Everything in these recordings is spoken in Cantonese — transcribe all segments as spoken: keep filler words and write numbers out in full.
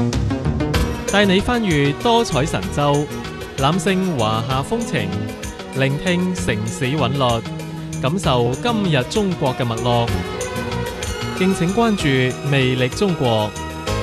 帶你翻閱多彩神州，覽勝華夏風情，聆聽城市韻律，感受今日中國嘅脈絡。敬請關注魅力中國。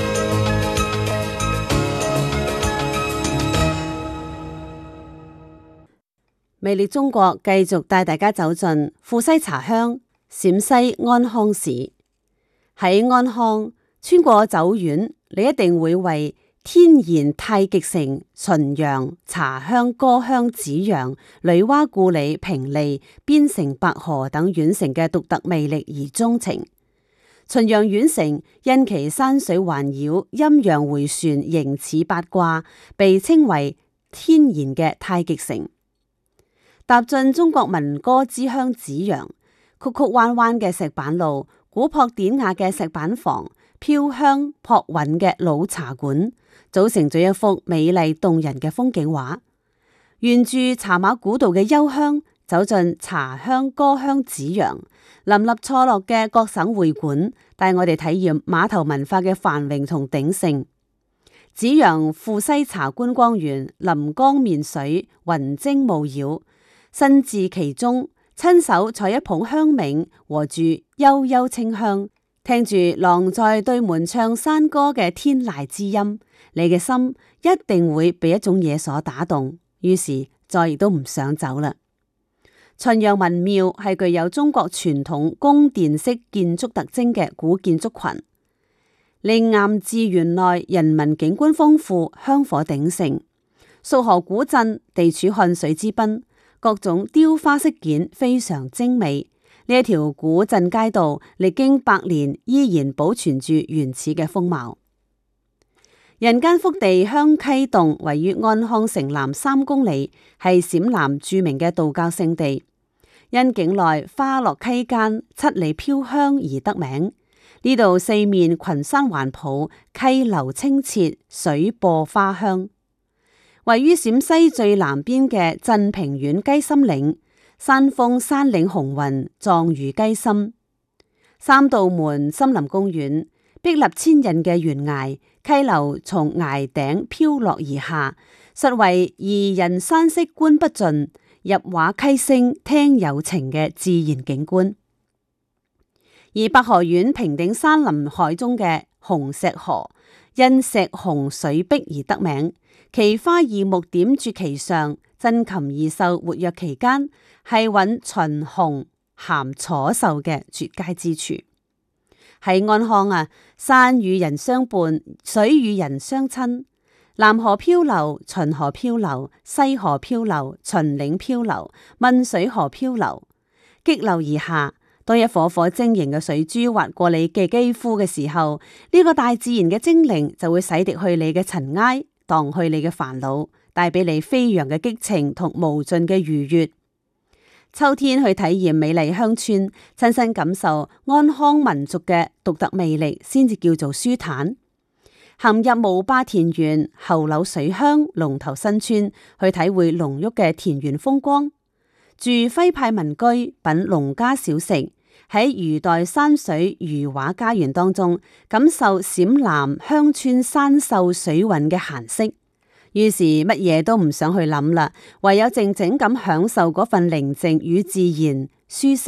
魅力中國繼續帶大家走進富西茶鄉陝西安康市。喺安康穿過酒院，你一定會為天然太極城、秦陽、茶香、歌香、紫陽、女媧故里、平利、邊城、白河等縣城嘅獨特魅力而鍾情。秦陽縣城因其山水環繞、陰陽迴旋、形似八卦，被稱為天然嘅太極城。踏進中國民歌之鄉紫陽，曲曲彎彎嘅石板路、古樸典雅嘅石板房、飄香樸韻嘅老茶館，組成咗一幅美麗動人嘅風景畫。沿住茶馬古道嘅幽香，走進茶香歌香紫陽，林立錯落嘅各省會館，帶我哋體驗碼頭文化嘅繁榮同鼎盛。紫陽富西茶觀光園，臨江面水，雲蒸霧繞。身至其中，親手採一捧香茗，和住悠悠清香，聽住郎在對門唱山歌嘅天籟之音，你嘅心一定會被一種嘢所打動，於是再亦都唔想走啦。秦陽文廟係具有中國傳統宮殿式建築特徵嘅古建築群，靈岩寺園內人民景觀豐富，香火鼎盛。束河古鎮地處漢水之濱，各種雕花飾件非常精美。呢一條古鎮街道歷經百年，依然保存住原始嘅風貌。人間福地香溪洞位於安康城南三公里，係陝南著名嘅道教聖地，因境內花落溪間、七里飄香而得名。呢度四面群山環抱，溪流清澈，水播花香。位於陝西最南邊嘅鎮平縣雞心嶺，山峰山嶺雄渾，壯如雞心。三道門森林公園，壁立千仞嘅懸崖，溪流從崖頂飄落而下，實為宜人山色觀不盡，入畫溪聲聽有情嘅自然景觀。而白河縣平頂山林海中嘅紅石河，因石紅水碧而得名。奇花異木點綴其上，珍禽異獸活躍其間，係搵秦紅鹹楚秀嘅絕佳之處。喺安康啊，山與人相伴，水與人相親。南河漂流，秦河漂流，西河漂流，秦嶺漂流，汶水河漂流，激流而下。當一顆顆晶瑩嘅水珠劃過你嘅肌膚嘅時候，呢、這個大自然嘅精靈就會洗滌去你嘅塵埃，蕩去你嘅煩惱，帶俾你飛揚嘅激情同無盡嘅愉悅。秋天去體驗美麗鄉村，親身感受安康民族嘅獨特魅力，先至叫做舒坦。行入無壩田園，後柳水鄉，龍頭新村，去體會濃郁嘅田園風光。住徽派民居，品農家小食，喺余代山水余畫家園當中，感受陝南鄉村山秀水韻嘅閒適。於是乜嘢都唔想去諗啦，唯有靜靜咁享受嗰份寧靜與自然舒適。